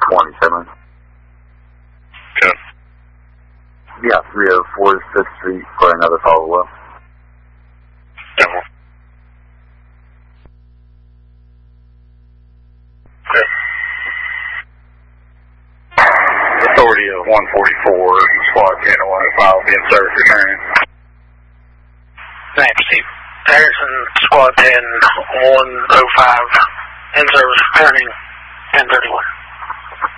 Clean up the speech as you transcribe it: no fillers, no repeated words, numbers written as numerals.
27. Okay. Yeah, 304 5th Street for another follow-up. Okay. Authority of 144, squad 10-105 being service returning. Thanks, Steve. Harrison, squad 10-105, in service returning 1031.